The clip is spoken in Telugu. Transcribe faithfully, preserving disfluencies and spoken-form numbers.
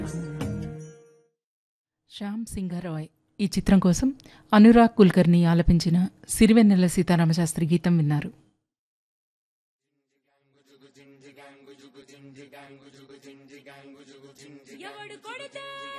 శ్యామ్ సింగరాయ్ ఈ చిత్రం కోసం అనురాగ్ కుల్కర్ని ఆలపించిన సిరివెన్నెల సీతారామశాస్త్రి గీతం విన్నారు. ఎవడు కొడితే